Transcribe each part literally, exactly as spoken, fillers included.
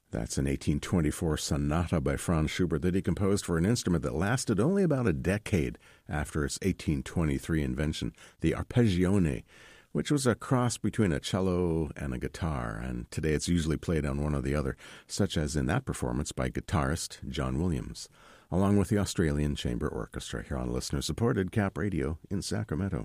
That's an eighteen twenty-four sonata by Franz Schubert that he composed for an instrument that lasted only about a decade after its eighteen twenty-three invention, the arpeggione, which was a cross between a cello and a guitar, and today it's usually played on one or the other, such as in that performance by guitarist John Williams, along with the Australian Chamber Orchestra here on listener-supported Cap Radio in Sacramento.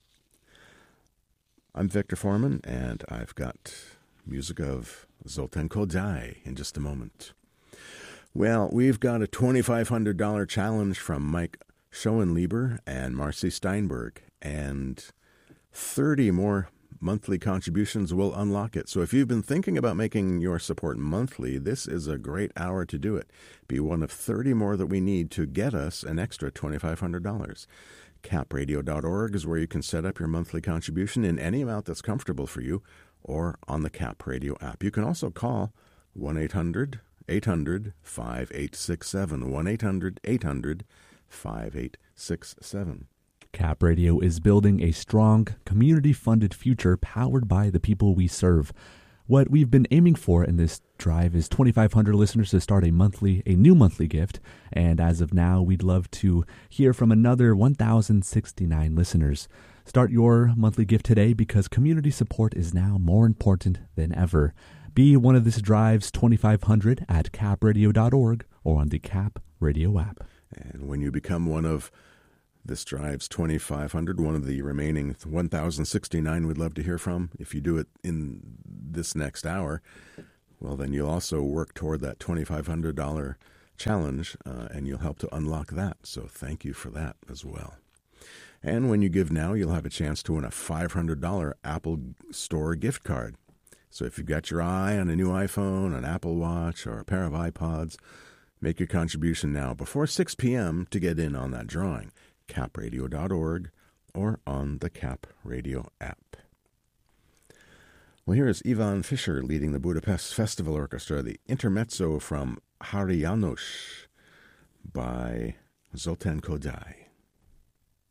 I'm Victor Foreman, and I've got music of Zoltan Kodály in just a moment. Well, we've got a twenty-five hundred dollars challenge from Mike Schoenlieber and Marcy Steinberg, and thirty more monthly contributions will unlock it. So if you've been thinking about making your support monthly, this is a great hour to do it. Be one of thirty more that we need to get us an extra twenty-five hundred dollars. cap radio dot org is where you can set up your monthly contribution in any amount that's comfortable for you, or on the Cap Radio app. You can also call one eight hundred eight hundred five eight six seven, one eight hundred eight hundred five eight six seven. Cap Radio is building a strong, community-funded future powered by the people we serve. What we've been aiming for in this drive is twenty-five hundred listeners to start a monthly, a new monthly gift, and as of now, we'd love to hear from another one thousand sixty-nine listeners. Start your monthly gift today because community support is now more important than ever. Be one of this drive's twenty-five hundred at cap radio dot org or on the Cap Radio app. And when you become one of this drive's twenty-five hundred, one of the remaining one thousand sixty-nine we'd love to hear from, if you do it in this next hour, well, then you'll also work toward that twenty-five hundred dollars challenge, uh, and you'll help to unlock that. So thank you for that as well. And when you give now, you'll have a chance to win a five hundred dollars Apple Store gift card. So if you've got your eye on a new iPhone, an Apple Watch, or a pair of iPods, make your contribution now before six p.m. to get in on that drawing. cap radio dot org or on the Cap Radio app. Well, here is Ivan Fischer leading the Budapest Festival Orchestra, the intermezzo from Hari János by Zoltan Kodály.